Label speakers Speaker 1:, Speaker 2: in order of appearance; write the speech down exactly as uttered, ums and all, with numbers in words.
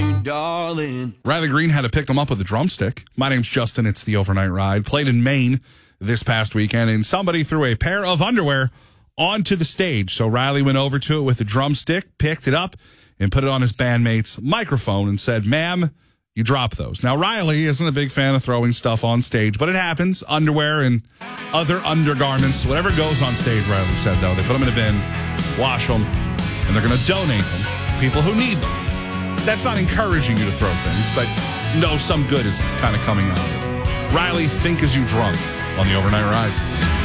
Speaker 1: you, darling.
Speaker 2: Riley Green had to pick them up with a drumstick. My name's Justin. It's the Overnight Ride. Played in Maine this past weekend, and somebody threw a pair of underwear onto the stage. So Riley went over to it with a drumstick, picked it up, and put it on his bandmate's microphone and said, "Ma'am, you drop those." Now, Riley isn't a big fan of throwing stuff on stage, but it happens. Underwear and other undergarments, whatever goes on stage, Riley said, though. They put them in a bin, wash them, and they're going to donate them to people who need them. That's not encouraging you to throw things, but no, some good is kind of coming out of it. Riley, think as you drunk on the Overnight Ride.